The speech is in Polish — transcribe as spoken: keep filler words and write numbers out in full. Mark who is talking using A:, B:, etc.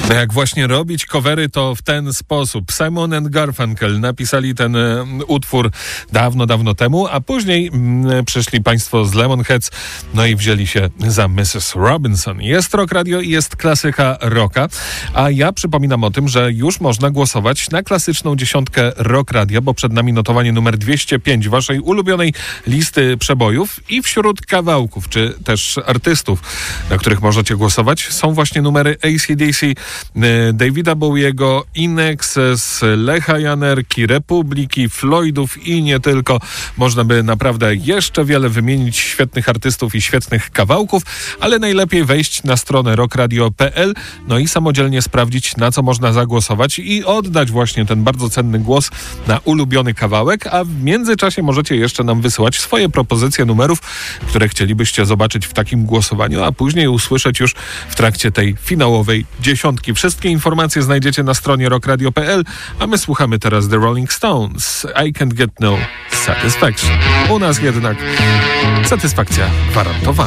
A: Jak właśnie robić covery, to w ten sposób. Simon and Garfunkel napisali ten e, utwór dawno, dawno temu, a później m, przyszli państwo z Lemonheads, no i wzięli się za missus Robinson. Jest Rock Radio i jest klasyka rocka, a ja przypominam o tym, że już można głosować na klasyczną dziesiątkę Rock Radio, bo przed nami notowanie numer dwieście pięć waszej ulubionej listy przebojów i wśród kawałków, czy też artystów, na których możecie głosować, są właśnie numery A C D C, Davida Bowiego, Inexes, Lecha Janerki, Republiki, Floydów i nie tylko. Można by naprawdę jeszcze wiele wymienić świetnych artystów i świetnych kawałków, ale najlepiej wejść na stronę rock radio kropka p l, no i samodzielnie sprawdzić, na co można zagłosować i oddać właśnie ten bardzo cenny głos na ulubiony kawałek, a w międzyczasie możecie jeszcze nam wysyłać swoje propozycje numerów, które chcielibyście zobaczyć w takim głosowaniu, a później usłyszeć już w trakcie tej finałowej dziesiątki. Wszystkie informacje znajdziecie na stronie rock radio kropka p l, a my słuchamy teraz The Rolling Stones. I can't get no satisfaction. U nas jednak satysfakcja gwarantowana.